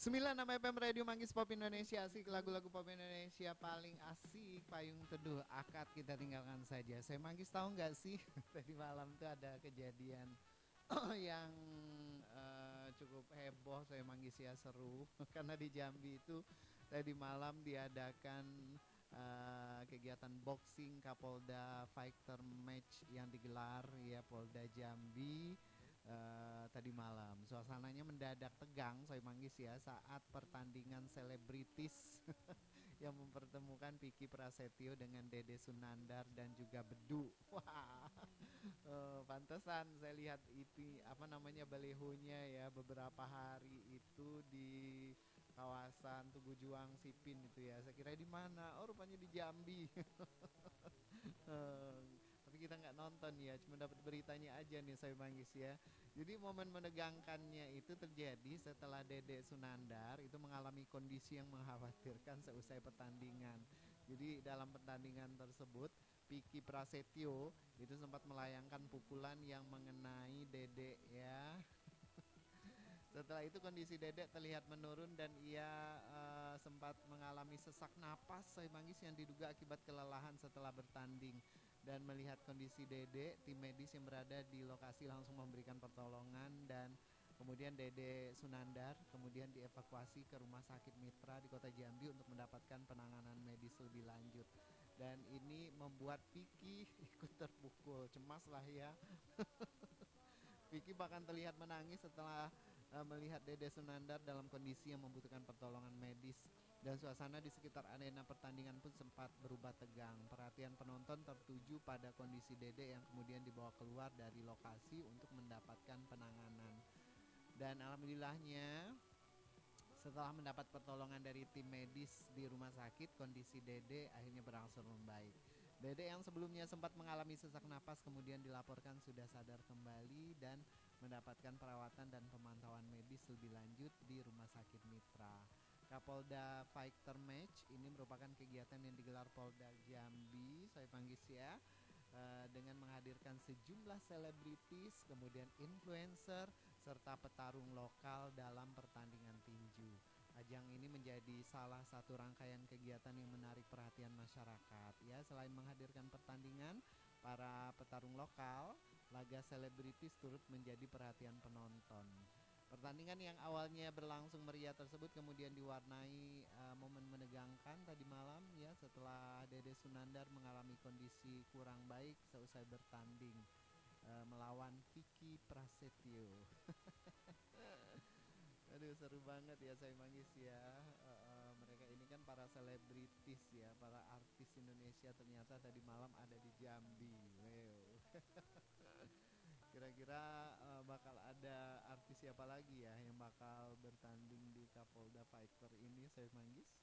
96 FM Radio Manggis Pop Indonesia, asik lagu-lagu pop Indonesia paling asik. Payung Teduh, akad kita tinggalkan saja. Saya Manggis, tahu nggak sih tadi malam tuh ada kejadian yang cukup heboh. Saya Manggis ya, seru karena di Jambi itu tadi malam diadakan kegiatan boxing Kapolda Fighter Match yang digelar ya Polda Jambi. Tadi malam suasananya mendadak tegang, saya manggis ya, saat pertandingan selebritis yang mempertemukan Vicky Prasetyo dengan Dede Sunandar dan juga Bedu. Wah, pantesan saya lihat itu apa namanya balehonya ya beberapa hari itu di kawasan Tugu Juang Sipin itu ya. Saya kira di mana? Oh, rupanya di Jambi. Eh, tapi kita nggak nonton ya, cuma dapat beritanya aja nih saya manggis ya. Jadi momen menegangkannya itu terjadi setelah Dede Sunandar itu mengalami kondisi yang mengkhawatirkan seusai pertandingan. Jadi dalam pertandingan tersebut Vicky Prasetyo itu sempat melayangkan pukulan yang mengenai Dede ya. Setelah itu kondisi Dedek terlihat menurun dan ia sempat mengalami sesak napas saya manggis yang diduga akibat kelelahan setelah bertanding. Dan melihat kondisi Dedek, tim medis yang berada di lokasi langsung memberikan pertolongan dan kemudian Dede Sunandar kemudian dievakuasi ke Rumah Sakit Mitra di Kota Jambi untuk mendapatkan penanganan medis lebih lanjut. Dan ini membuat Vicky ikut terpukul, cemas lah ya. Vicky bahkan terlihat menangis setelah melihat Dede Sunandar dalam kondisi yang membutuhkan pertolongan medis. Dan suasana di sekitar arena pertandingan pun sempat berubah tegang. Perhatian penonton tertuju pada kondisi Dede yang kemudian dibawa keluar dari lokasi untuk mendapatkan penanganan. Dan alhamdulillahnya setelah mendapat pertolongan dari tim medis di rumah sakit, kondisi Dede akhirnya berangsur membaik. Dede yang sebelumnya sempat mengalami sesak napas kemudian dilaporkan sudah sadar kembali dan mendapatkan perawatan dan pemantauan medis lebih lanjut di Rumah Sakit Mitra. Kapolda Fighter Match ini merupakan kegiatan yang digelar Polda Jambi, saya panggil ya, dengan menghadirkan sejumlah selebritis, kemudian influencer, serta petarung lokal dalam pertandingan tinju. Ajang ini menjadi salah satu rangkaian kegiatan yang menarik perhatian masyarakat. Ya, selain menghadirkan pertandingan, para petarung lokal, laga selebritis turut menjadi perhatian penonton. Pertandingan yang awalnya berlangsung meriah tersebut kemudian diwarnai momen menegangkan tadi malam ya setelah Dede Sunandar mengalami kondisi kurang baik seusai bertanding melawan Vicky Prasetyo. Aduh, seru banget ya saya manggis ya. Mereka ini kan para selebritis ya, para artis Indonesia ternyata tadi malam ada di Jambi. Wow. Kira-kira bakal ada artis siapa lagi ya yang bakal bertanding di Kapolda Fighter ini saya manggis?